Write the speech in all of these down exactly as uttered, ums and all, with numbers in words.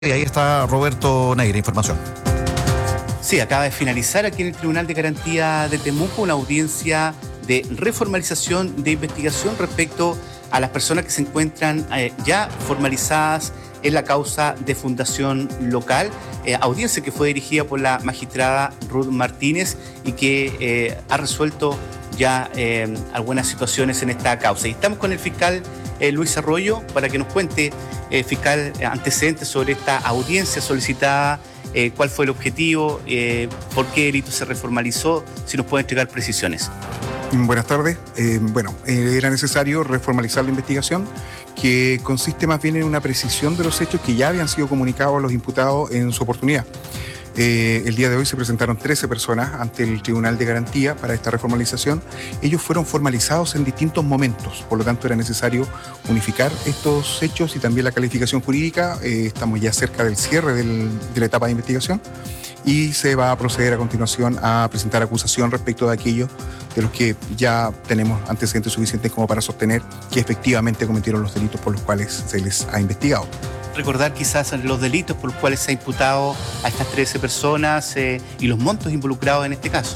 Y ahí está Roberto Neira, información. Sí, acaba de finalizar aquí en el Tribunal de Garantía de Temuco una audiencia de reformalización de investigación respecto a las personas que se encuentran eh, ya formalizadas en la causa de fundación local, eh, audiencia que fue dirigida por la magistrada Ruth Martínez y que eh, ha resuelto ya eh, algunas situaciones en esta causa. Y estamos con el fiscal eh, Luis Arroyo para que nos cuente, eh, fiscal, antecedentes sobre esta audiencia solicitada, eh, cuál fue el objetivo, eh, por qué delito se reformalizó, si nos puede entregar precisiones. Buenas tardes. Eh, bueno, eh, era necesario reformalizar la investigación, que consiste más bien en una precisión de los hechos que ya habían sido comunicados a los imputados en su oportunidad. Eh, el día de hoy se presentaron trece personas ante el Tribunal de Garantía para esta reformalización. Ellos fueron formalizados en distintos momentos, por lo tanto era necesario unificar estos hechos y también la calificación jurídica. Eh, estamos ya cerca del cierre del, de la etapa de investigación y se va a proceder a continuación a presentar acusación respecto de aquellos de los que ya tenemos antecedentes suficientes como para sostener que efectivamente cometieron los delitos por los cuales se les ha investigado. Recordar quizás los delitos por los cuales se ha imputado a estas trece personas eh, y los montos involucrados en este caso.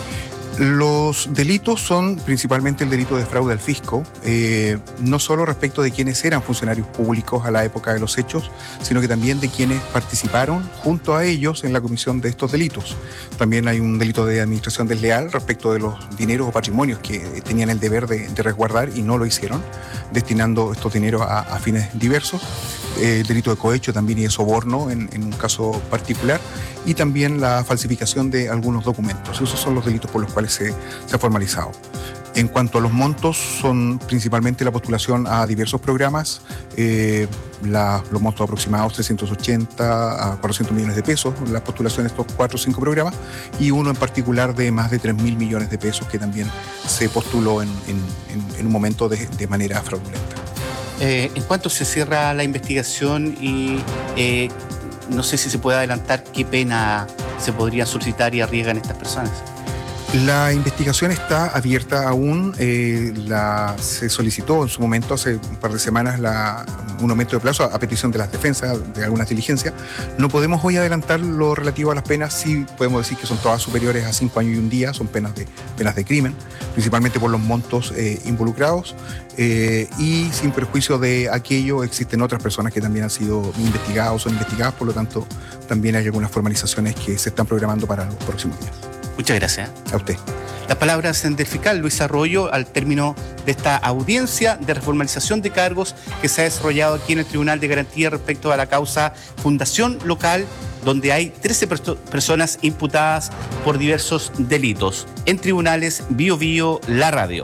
Los delitos son principalmente el delito de fraude al fisco, eh, no solo respecto de quienes eran funcionarios públicos a la época de los hechos, sino que también de quienes participaron junto a ellos en la comisión de estos delitos. También hay un delito de administración desleal respecto de los dineros o patrimonios que tenían el deber de, de resguardar y no lo hicieron, destinando estos dineros a, a fines diversos. Eh, delito de cohecho también y de soborno en, en un caso particular, y también la falsificación de algunos documentos. Esos son los delitos por los cuales se, se ha formalizado. En cuanto a los montos, son principalmente la postulación a diversos programas, eh, la, los montos aproximados trescientos ochenta a cuatrocientos millones de pesos, la postulación de estos cuatro o cinco programas, y uno en particular de más de tres mil millones de pesos que también se postuló en, en, en, en un momento de, de manera fraudulenta. Eh, ¿En cuánto se cierra la investigación y eh, no sé si se puede adelantar qué pena se podría solicitar y arriesgan estas personas? La investigación está abierta aún. Eh, la, se solicitó en su momento, hace un par de semanas, la, un aumento de plazo a, a petición de las defensas, de algunas diligencias. No podemos hoy adelantar lo relativo a las penas. Sí podemos decir que son todas superiores a cinco años y un día. Son penas de, penas de crimen, principalmente por los montos eh, involucrados. Eh, y sin perjuicio de aquello, existen otras personas que también han sido investigadas o son investigadas. Por lo tanto, también hay algunas formalizaciones que se están programando para los próximos días. Muchas gracias. A usted. Las palabras del fiscal Luis Arroyo al término de esta audiencia de reformalización de cargos que se ha desarrollado aquí en el Tribunal de Garantía respecto a la causa Fundación Local, donde hay trece perso- personas imputadas por diversos delitos. En tribunales, Bio Bio, la radio.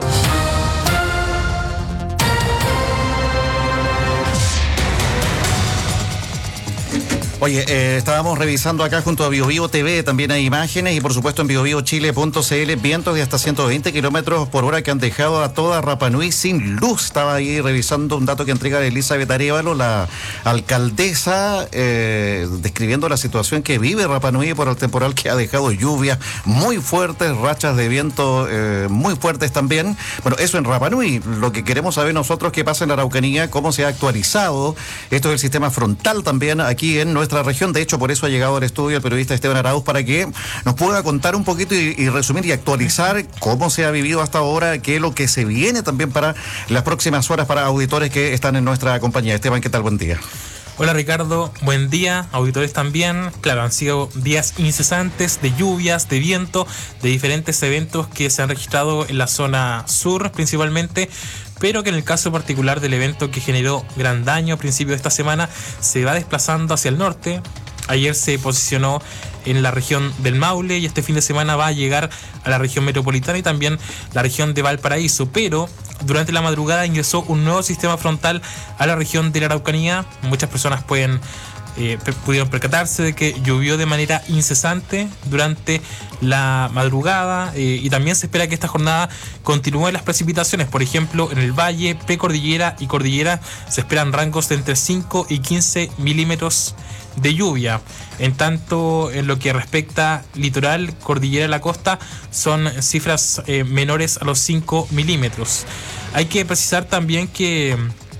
Oye, eh, estábamos revisando acá junto a BioBio T V, también hay imágenes y por supuesto en bio bio chile punto c l, vientos de hasta ciento veinte kilómetros por hora que han dejado a toda Rapa Nui sin luz. Estaba ahí revisando un dato que entrega Elizabeth Arévalo, la alcaldesa, eh, describiendo la situación que vive Rapa Nui por el temporal que ha dejado lluvias muy fuertes, rachas de viento eh, muy fuertes también. Bueno, eso en Rapa Nui. Lo que queremos saber nosotros qué pasa en la Araucanía, cómo se ha actualizado esto del sistema frontal también aquí en nuestra región. De hecho, por eso ha llegado al estudio el periodista Esteban Arauz para que nos pueda contar un poquito y, y resumir y actualizar cómo se ha vivido hasta ahora, qué es lo que se viene también para las próximas horas para auditores que están en nuestra compañía. Esteban, ¿qué tal? Buen día. Hola Ricardo, buen día, auditores también. Claro, han sido días incesantes de lluvias, de viento, de diferentes eventos que se han registrado en la zona sur principalmente, pero que en el caso particular del evento que generó gran daño a principios de esta semana se va desplazando hacia el norte. Ayer se posicionó en la región del Maule y este fin de semana va a llegar a la región metropolitana y también la región de Valparaíso, pero durante la madrugada ingresó un nuevo sistema frontal a la región de la Araucanía. Muchas personas pueden eh, pudieron percatarse de que llovió de manera incesante durante la madrugada eh, y también se espera que esta jornada continúen las precipitaciones. Por ejemplo, en el valle, precordillera y cordillera se esperan rangos de entre cinco y quince milímetros de lluvia. En tanto, en lo que respecta litoral, cordillera de la costa, son cifras eh, menores a los cinco milímetros. Hay que precisar también que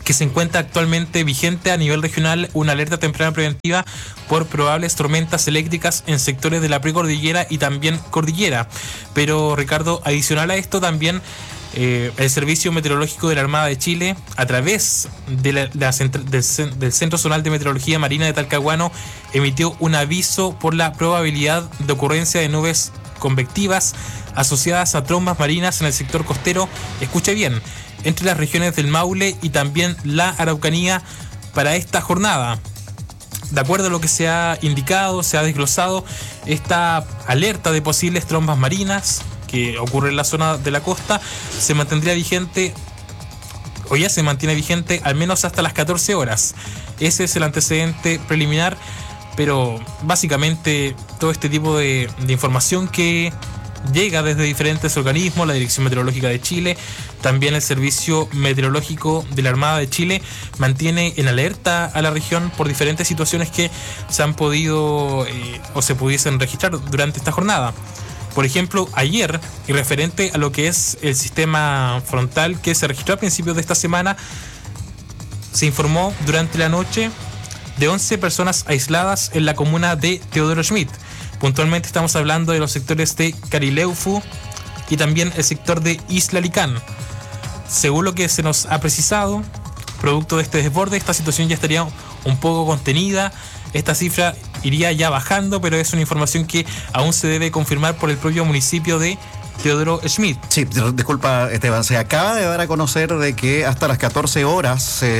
que se encuentra actualmente vigente a nivel regional una alerta temprana preventiva por probables tormentas eléctricas en sectores de la precordillera y también cordillera. Pero, Ricardo, adicional a esto también eh, el Servicio Meteorológico de la Armada de Chile, a través de la, de la centra, del, del Centro Zonal de Meteorología Marina de Talcahuano, emitió un aviso por la probabilidad de ocurrencia de nubes convectivas asociadas a trombas marinas en el sector costero, escuche bien, entre las regiones del Maule y también la Araucanía para esta jornada. De acuerdo a lo que se ha indicado, se ha desglosado esta alerta de posibles trombas marinas que ocurre en la zona de la costa, se mantendría vigente, o ya se mantiene vigente, al menos hasta las catorce horas. Ese es el antecedente preliminar, pero básicamente todo este tipo de, de información que llega desde diferentes organismos, la Dirección Meteorológica de Chile, también el Servicio Meteorológico de la Armada de Chile, mantiene en alerta a la región por diferentes situaciones que se han podido eh, o se pudiesen registrar durante esta jornada. Por ejemplo, ayer, y referente a lo que es el sistema frontal que se registró a principios de esta semana, se informó durante la noche de once personas aisladas en la comuna de Teodoro Schmidt. Puntualmente estamos hablando de los sectores de Carileufu y también el sector de Isla Licán. Según lo que se nos ha precisado, producto de este desborde, esta situación ya estaría un poco contenida. Esta cifra iría ya bajando, pero es una información que aún se debe confirmar por el propio municipio de Teodoro Schmidt. Sí, disculpa, Esteban, se acaba de dar a conocer de que hasta las catorce horas eh,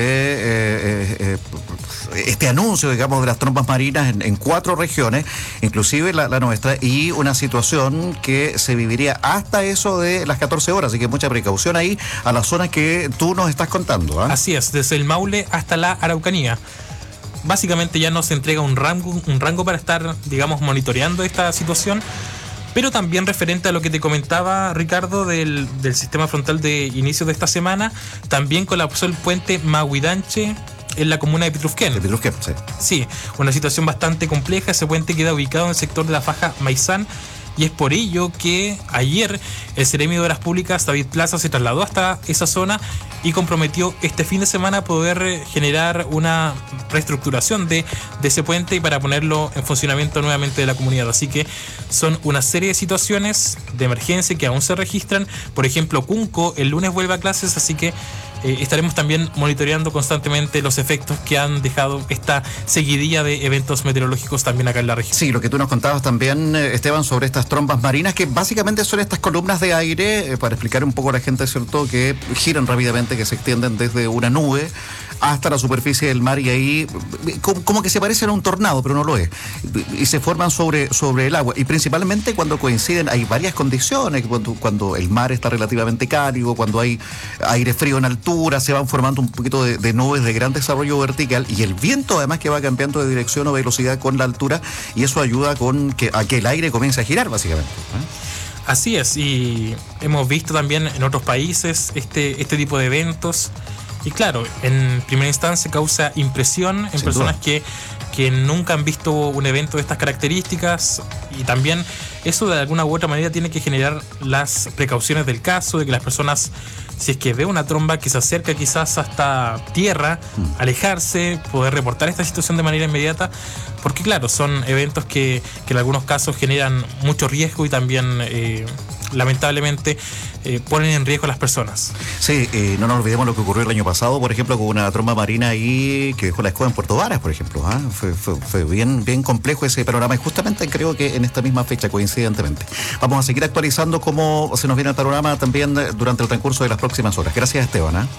eh, eh, este anuncio, digamos, de las trombas marinas en, en cuatro regiones, inclusive la, la nuestra, y una situación que se viviría hasta eso de las catorce horas, así que mucha precaución ahí a las zonas que tú nos estás contando, ¿eh? Así es, desde el Maule hasta la Araucanía. Básicamente ya nos entrega un rango, un rango para estar, digamos, monitoreando esta situación. Pero también referente a lo que te comentaba, Ricardo, del, del sistema frontal de inicio de esta semana, también colapsó el puente Mahuidanche en la comuna de Pitrufquén. De Pitrufquén, sí. Sí, una situación bastante compleja. Ese puente queda ubicado en el sector de la faja Maizán, y es por ello que ayer el Seremi de Obras Públicas, David Plaza, se trasladó hasta esa zona y comprometió este fin de semana poder generar una reestructuración de, de ese puente y para ponerlo en funcionamiento nuevamente de la comunidad. Así que son una serie de situaciones de emergencia que aún se registran. Por ejemplo, Cunco el lunes vuelve a clases, así que Eh, estaremos también monitoreando constantemente los efectos que han dejado esta seguidilla de eventos meteorológicos también acá en la región. Sí, lo que tú nos contabas también, Esteban, sobre estas trombas marinas, que básicamente son estas columnas de aire, eh, para explicar un poco a la gente, ¿cierto?, que giran rápidamente, que se extienden desde una nube hasta la superficie del mar, y ahí como, como que se parecen a un tornado, pero no lo es, y se forman sobre, sobre el agua, y principalmente cuando coinciden, hay varias condiciones, cuando, cuando el mar está relativamente cálido, cuando hay aire frío en altura, se van formando un poquito de, de nubes de gran desarrollo vertical, y el viento además que va cambiando de dirección o velocidad con la altura, y eso ayuda con que, a que el aire comience a girar básicamente, ¿eh? Así es, y hemos visto también en otros países este, este tipo de eventos. Y claro, en primera instancia causa impresión en Sin personas duda. que, que nunca han visto un evento de estas características, y también eso de alguna u otra manera tiene que generar las precauciones del caso, de que las personas, si es que ve una tromba que se acerca quizás hasta tierra, mm. alejarse, poder reportar esta situación de manera inmediata, porque claro, son eventos que, que en algunos casos generan mucho riesgo y también eh, lamentablemente eh, ponen en riesgo a las personas. Sí, eh, no nos olvidemos lo que ocurrió el año pasado, por ejemplo, con una tromba marina ahí que dejó la escoba en Puerto Varas, por ejemplo. ¿eh? Fue, fue, fue bien, bien complejo ese panorama, y justamente creo que en esta misma fecha, coincidentemente. Vamos a seguir actualizando cómo se nos viene el panorama también durante el transcurso de las próximas horas. Gracias, Esteban. ¿eh?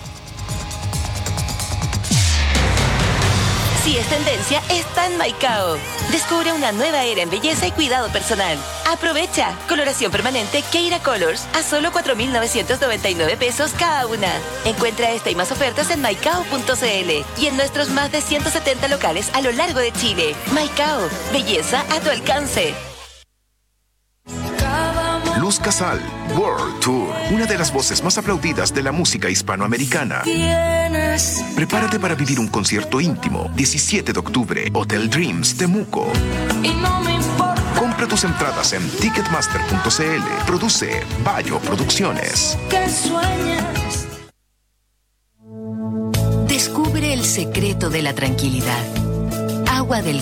Si es tendencia, está en Maicao. Descubre una nueva era en belleza y cuidado personal. Aprovecha. Coloración permanente Keira Colors a solo cuatro mil novecientos noventa y nueve pesos cada una. Encuentra esta y más ofertas en maicao punto cl y en nuestros más de ciento setenta locales a lo largo de Chile. Maicao. Belleza a tu alcance. Luz Casal World Tour, una de las voces más aplaudidas de la música hispanoamericana. Prepárate para vivir un concierto íntimo. diecisiete de octubre, Hotel Dreams, Temuco. Compra tus entradas en ticketmaster punto cl. Produce Bayo Producciones. secreto de la tranquilidad. Agua del